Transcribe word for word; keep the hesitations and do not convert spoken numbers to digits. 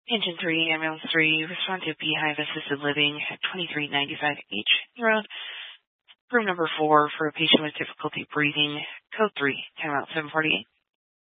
Engine three, Ambulance three, respond to Beehive Assisted Living at twenty-three ninety-five H Road. Room number four for a patient with difficulty breathing. Code three, timeout seven forty-eight.